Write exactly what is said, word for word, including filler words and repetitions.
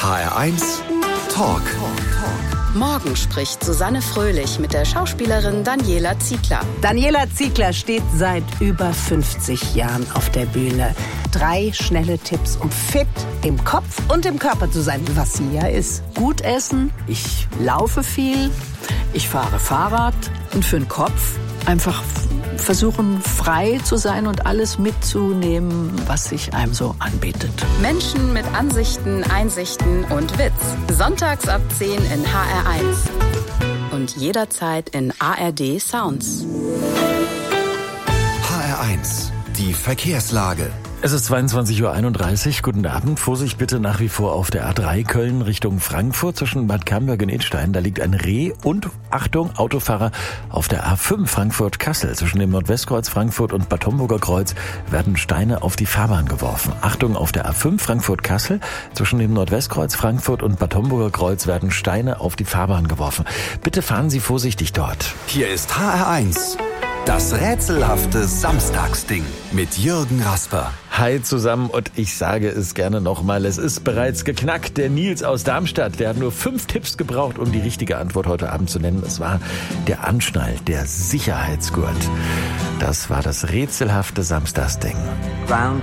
H R eins Talk. Morgen spricht Susanne Fröhlich mit der Schauspielerin Daniela Ziegler. Daniela Ziegler steht seit über fünfzig Jahren auf der Bühne. Drei schnelle Tipps, um fit im Kopf und im Körper zu sein, was sie ja ist. Gut essen, ich laufe viel, ich fahre Fahrrad und für den Kopf einfach versuchen, frei zu sein und alles mitzunehmen, was sich einem so anbietet. Menschen mit Ansichten, Einsichten und Witz. Sonntags ab zehn in H R eins. Und jederzeit in A R D Sounds. H R eins, die Verkehrslage. Es ist zweiundzwanzig Uhr einunddreißig. Guten Abend. Vorsicht bitte nach wie vor auf der A drei Köln Richtung Frankfurt zwischen Bad Camberg und Idstein. Da liegt ein Reh und, Achtung, Autofahrer auf der A fünf Frankfurt-Kassel. Zwischen dem Nordwestkreuz Frankfurt und Bad Homburger Kreuz werden Steine auf die Fahrbahn geworfen. Achtung, auf der A fünf Frankfurt-Kassel zwischen dem Nordwestkreuz Frankfurt und Bad Homburger Kreuz werden Steine auf die Fahrbahn geworfen. Bitte fahren Sie vorsichtig dort. Hier ist H R eins. Das rätselhafte Samstagsding mit Jürgen Rasper. Hi zusammen und ich sage es gerne nochmal, es ist bereits geknackt. Der Nils aus Darmstadt, der hat nur fünf Tipps gebraucht, um die richtige Antwort heute Abend zu nennen. Es war der Anschnall, der Sicherheitsgurt. Das war das rätselhafte Samstagsding. Round